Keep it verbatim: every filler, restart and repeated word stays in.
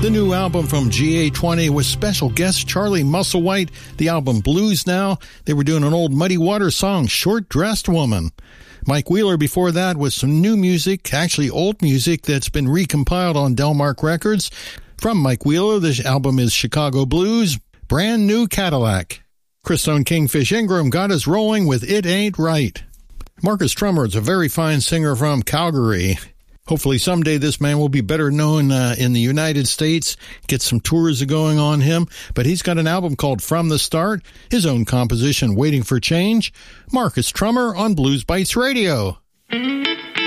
The new album from G A twenty with special guest Charlie Musselwhite. The album Blues Now. They were doing an old Muddy Waters song, Short Dressed Woman. Mike Wheeler before that with some new music, actually old music that's been recompiled on Delmark Records. From Mike Wheeler, this album is Chicago Blues, Brand New Cadillac. Christone Kingfish Ingram got us rolling with It Ain't Right. Marcus Trummer is a very fine singer from Calgary. Hopefully someday this man will be better known uh, in the United States, get some tours going on him. But he's got an album called From the Start, his own composition, Waiting for Change. Marcus Trummer on Blues Bites Radio.